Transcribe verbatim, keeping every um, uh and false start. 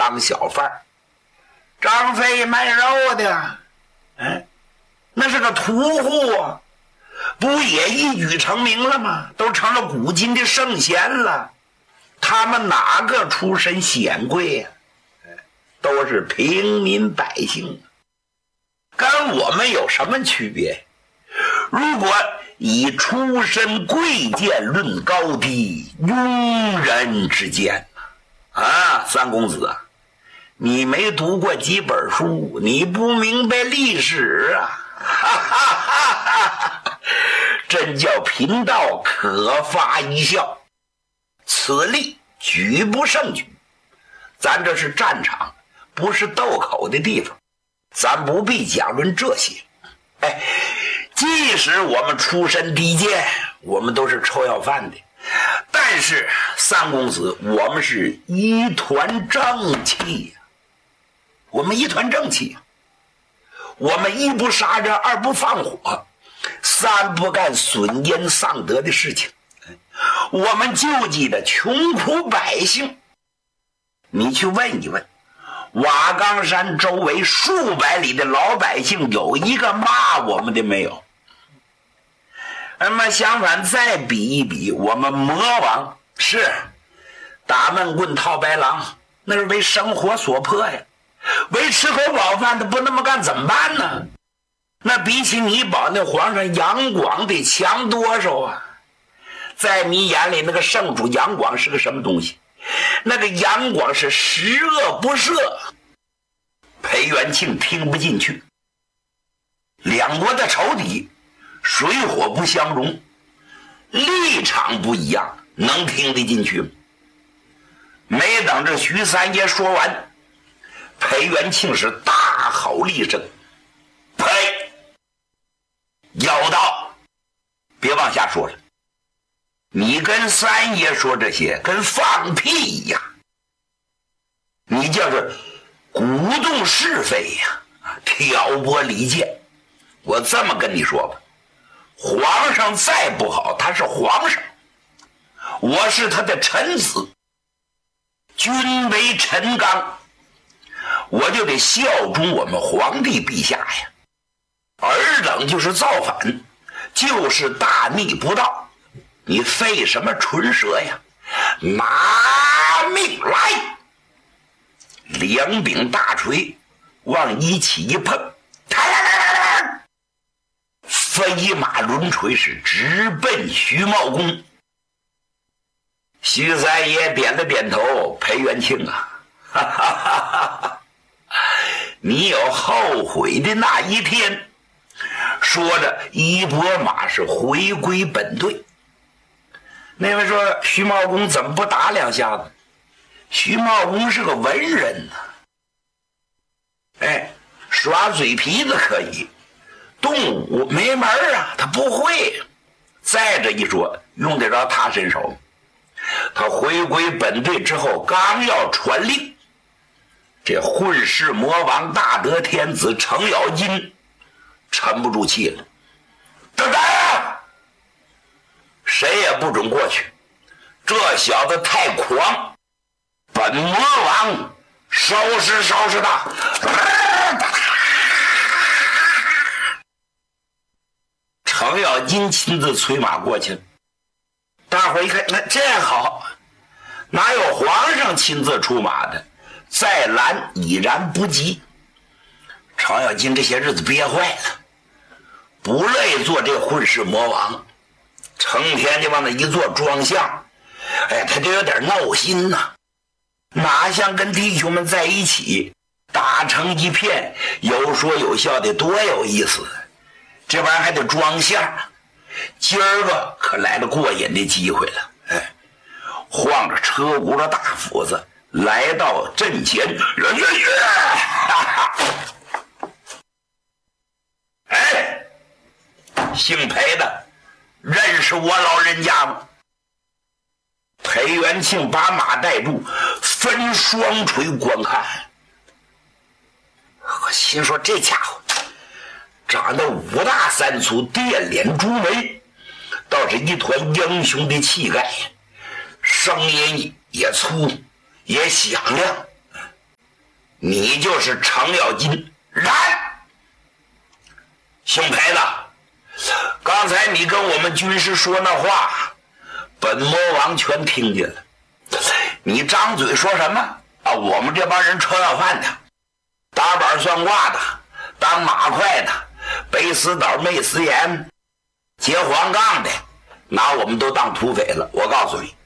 当小贩。张飞卖肉的，哎，那是个屠户啊，不也一举成名了吗？都成了古今的圣贤了。他们哪个出身显贵呀、啊？都是平民百姓，跟我们有什么区别？如果以出身贵贱论高低，庸人之见啊，三公子啊，你没读过几本书，你不明白历史啊，哈哈哈哈，真叫贫道可发一笑。此例举不胜举，咱这是战场，不是斗口的地方，咱不必讲论这些。哎，即使我们出身低贱，我们都是臭要饭的，但是三公子，我们是一团正气呀、啊，我们一团正气、啊，我们一不杀人，二不放火，三不干损阴丧德的事情。我们救济的穷苦百姓，你去问一问，瓦岗山周围数百里的老百姓有一个骂我们的没有？那么相反再比一比，我们魔王是打闷棍套白狼，那是为生活所迫呀，为吃口饱饭的不那么干怎么办呢？那比起你保那皇上杨广得强多少啊？在你眼里那个圣主杨广是个什么东西？那个杨广是十恶不赦。裴元庆听不进去，两国的仇敌水火不相容，立场不一样，能听得进去吗？没等着徐三爷说完，裴元庆是大吼了一声：“呸！妖道，别往下说了，你跟三爷说这些跟放屁一样，你叫做鼓动是非呀，挑拨离间。我这么跟你说吧，皇上再不好，他是皇上，我是他的臣子，君为臣纲，我就得效忠我们皇帝陛下呀。尔等就是造反，就是大逆不道，你费什么唇舌呀？拿命来！”两柄大锤往一起一碰，飞马抡锤是直奔徐茂公。徐三爷点了点头：“裴元庆啊，哈哈哈哈，你有后悔的那一天。”说着一拨马是回归本队。那位说：“徐茂公怎么不打两下子？”徐茂公是个文人呐、啊，哎，耍嘴皮子可以，动武没门啊，他不会。再这一说，用得着他身手。他回归本队之后，刚要传令，这混世魔王大德天子程咬金沉不住气了，等等，谁也不准过去，这小子太狂。本魔王收拾收拾他！程咬金亲自催马过去了。大伙一看，那这好，哪有皇上亲自出马的？再拦已然不及。程咬金这些日子憋坏了，不乐意做这混世魔王，成天就往那一坐装相，哎，他就有点闹心呐、啊。哪像跟弟兄们在一起打成一片，有说有笑的，多有意思。这玩意儿还得装相，今儿个可来了过瘾的机会了。哎，晃着车轱辘大斧子来到阵前，哎，姓裴的认识我老人家吗？裴元庆把马带住，分双锤观看。我心说这家伙长得五大三粗，电脸朱眉，倒是一团英雄的气概，声音也粗也响亮。 你就是程咬金。然，姓裴的，刚才你跟我们军师说那话，本魔王全听见了。你张嘴说什么啊？我们这帮人吃要饭的，打板算卦的，当马快的，背死倒没死眼，接黄杠的，拿我们都当土匪了。我告诉你，